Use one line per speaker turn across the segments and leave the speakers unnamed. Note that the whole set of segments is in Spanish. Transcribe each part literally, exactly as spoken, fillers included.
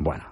Bueno,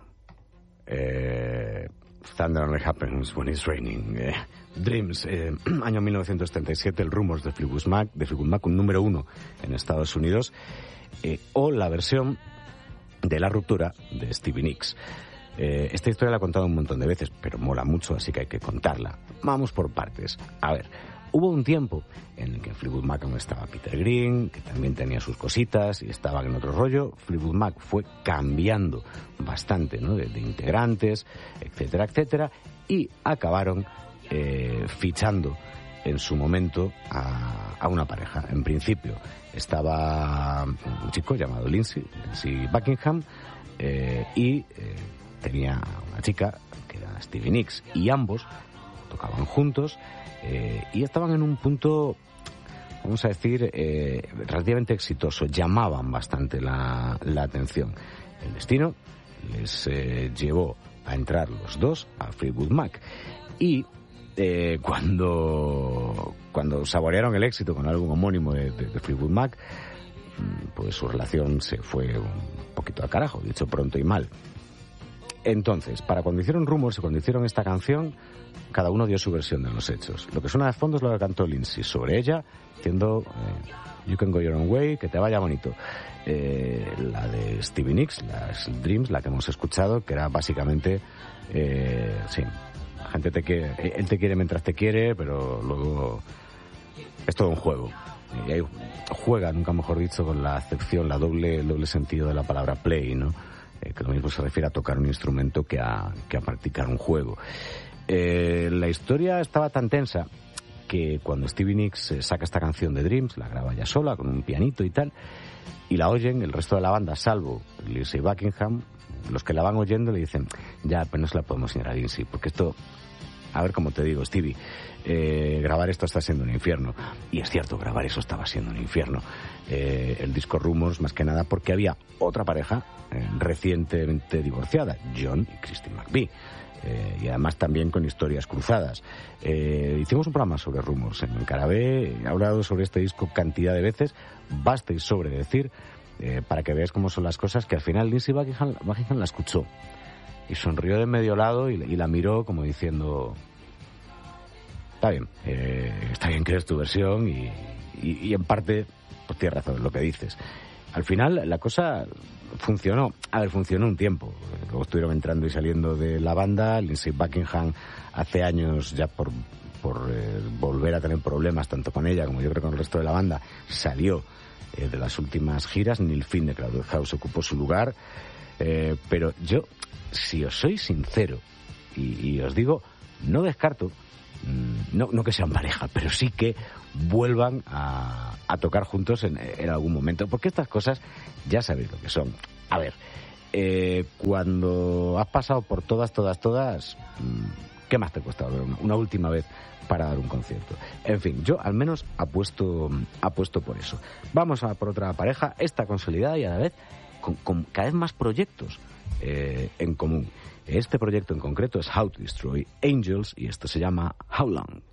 eh, Thunder only happens when it's raining. Eh, Dreams, eh, año mil novecientos setenta y siete, el Rumors de Fleetwood Mac, de Fleetwood Mac, un número uno en Estados Unidos, eh, o la versión de La ruptura de Stevie Nicks. Eh, esta historia la he contado un montón de veces, pero mola mucho, así que hay que contarla. Vamos por partes. A ver, hubo un tiempo en el que en Fleetwood Mac aún estaba Peter Green, que también tenía sus cositas y estaban en otro rollo. Fleetwood Mac fue cambiando bastante, ¿no?, de, de integrantes, etcétera, etcétera, y acabaron eh, fichando en su momento a, a una pareja. En principio estaba un chico llamado Lindsey, Lindsey Buckingham, eh, y eh, tenía una chica que era Stevie Nicks, y ambos tocaban juntos eh, y estaban en un punto, vamos a decir, eh, relativamente exitoso. Llamaban bastante la, la atención. El destino les eh, llevó a entrar los dos a Fleetwood Mac, y eh, cuando cuando saborearon el éxito con algo homónimo de, de, de Fleetwood Mac, pues su relación se fue un poquito al carajo, dicho pronto y mal. Entonces, para cuando hicieron Rumors y cuando hicieron esta canción, cada uno dio su versión de los hechos. Lo que suena de fondo es lo que cantó Lindsey sobre ella, diciendo eh, You can go your own way, que te vaya bonito. Eh, la de Stevie Nicks, las Dreams, la que hemos escuchado, que era básicamente, eh, sí, la gente te quiere, él te quiere mientras te quiere, pero luego es todo un juego. Y ahí juega, nunca mejor dicho, con la acepción, la doble, el doble sentido de la palabra play, ¿no? Eh, que lo mismo se refiere a tocar un instrumento que a, que a practicar un juego. Eh, la historia estaba tan tensa que cuando Stevie Nicks saca esta canción de Dreams, la graba ya sola, con un pianito y tal, y la oyen, el resto de la banda, salvo Lindsey Buckingham, los que la van oyendo le dicen, ya, pues no se la podemos enseñar a Lindsey, porque esto, a ver cómo te digo, Stevie, eh, grabar esto está siendo un infierno. Y es cierto, grabar eso estaba siendo un infierno. Eh, el disco Rumors, más que nada porque había otra pareja eh, recientemente divorciada, John y Christine McVie. Eh, y además también con historias cruzadas. Eh, hicimos un programa sobre Rumors en Carabé, he hablado sobre este disco cantidad de veces, basta y sobre decir, eh, para que veáis cómo son las cosas, que al final Lindsey Buckingham, Buckingham la escuchó y sonrió de medio lado y, y la miró como diciendo, está bien, eh, está bien que es tu versión y, y, y en parte pues tienes razón en lo que dices. Al final la cosa funcionó, a ver, funcionó un tiempo. Luego estuvieron entrando y saliendo de la banda. Lindsey Buckingham hace años, ya por, por eh, volver a tener problemas tanto con ella como yo creo con el resto de la banda, salió eh, de las últimas giras. Neil Finn de Crowded House ocupó su lugar, eh, pero yo, si os soy sincero y, y os digo, no descarto, no, no que sean pareja, pero sí que vuelvan a, a tocar juntos en, en algún momento, porque estas cosas ya sabéis lo que son. A ver, eh, cuando has pasado por todas, todas, todas, ¿qué más te cuesta una, una última vez para dar un concierto? En fin, yo al menos apuesto, apuesto por eso. Vamos a por otra pareja, esta consolidada y a la vez con, con cada vez más proyectos eh, en común. Este proyecto en concreto es How to Destroy Angels y esto se llama How Long.